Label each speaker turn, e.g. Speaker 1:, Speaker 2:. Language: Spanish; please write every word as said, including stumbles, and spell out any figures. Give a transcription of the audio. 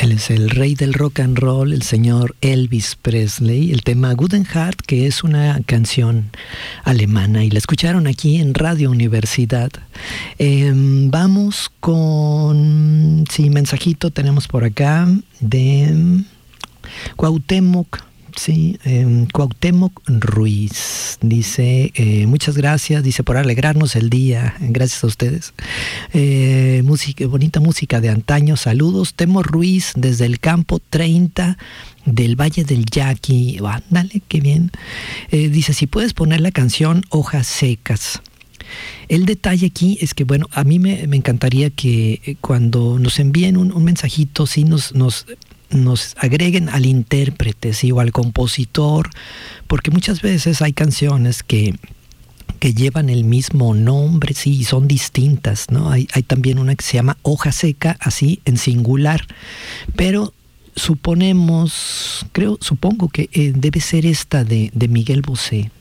Speaker 1: Él es el rey del rock and roll, el señor Elvis Presley, el tema Guten Heart, que es una canción alemana, y la escucharon aquí en Radio Universidad. Eh, vamos con, sí, mensajito tenemos por acá de Cuauhtémoc. Sí, eh, Cuauhtémoc Ruiz dice, eh, muchas gracias, dice, por alegrarnos el día, gracias a ustedes. Eh, música, bonita música de antaño, saludos. Temo Ruiz desde el campo treinta del Valle del Yaqui, ándale, qué bien. Eh, dice, si puedes poner la canción Hojas Secas. El detalle aquí es que, bueno, a mí me, me encantaría que cuando nos envíen un, un mensajito, sí nos... nos nos agreguen al intérprete, ¿sí? O al compositor, porque muchas veces hay canciones que, que llevan el mismo nombre, sí, y son distintas, ¿no? Hay, hay también una que se llama Hoja Seca, así en singular, pero suponemos, creo, supongo que eh, debe ser esta de, de Miguel Bosé,